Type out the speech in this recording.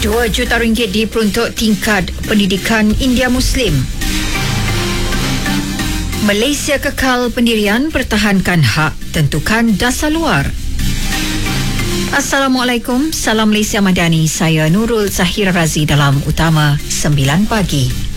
RM2 juta diperuntuk tingkat pendidikan India Muslim. Malaysia kekal pendirian, pertahankan hak, tentukan dasar luar. Assalamualaikum, salam Malaysia Madani. Saya Nurul Zahira Razi dalam Utama 9 Pagi.